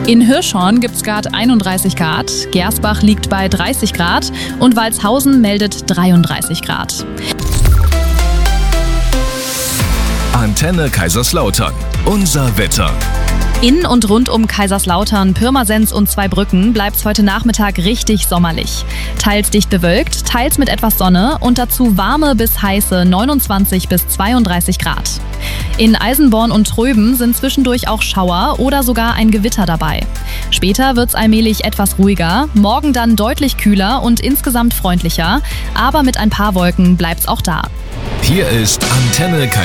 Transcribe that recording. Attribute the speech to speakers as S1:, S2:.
S1: In Hirschhorn gibt es gerade 31 Grad, Gersbach liegt bei 30 Grad und Walshausen meldet 33 Grad.
S2: Antenne Kaiserslautern. Unser Wetter.
S1: In und rund um Kaiserslautern, Pirmasens und Zweibrücken bleibt es heute Nachmittag richtig sommerlich. Teils dicht bewölkt, teils mit etwas Sonne und dazu warme bis heiße 29 bis 32 Grad. In Eisenborn und Tröben sind zwischendurch auch Schauer oder sogar ein Gewitter dabei. Später wird es allmählich etwas ruhiger, morgen dann deutlich kühler und insgesamt freundlicher, aber mit ein paar Wolken bleibt es auch da.
S2: Hier ist Antenne Kaiserslautern.